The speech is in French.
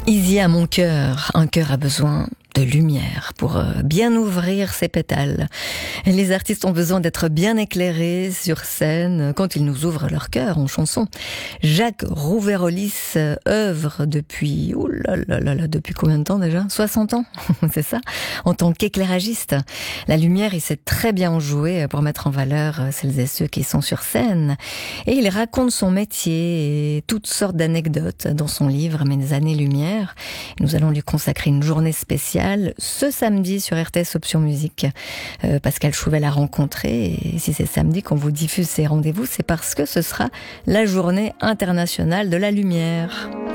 Easy à mon cœur, un cœur a besoin de lumière pour bien ouvrir ses pétales. Et les artistes ont besoin d'être bien éclairés sur scène quand ils nous ouvrent leur cœur en chanson. Jacques Rouvérolis œuvre depuis, depuis combien de temps déjà ? 60 ans, c'est ça, en tant qu'éclairagiste. La lumière, il sait très bien en jouer pour mettre en valeur celles et ceux qui sont sur scène. Et il raconte son métier et toutes sortes d'anecdotes dans son livre Mes années-lumière. Nous allons lui consacrer une journée spéciale ce samedi sur RTS Option Musique. Pascal Chouvet l'a rencontré, et si c'est samedi qu'on vous diffuse ces rendez-vous, c'est parce que ce sera la journée internationale de la lumière.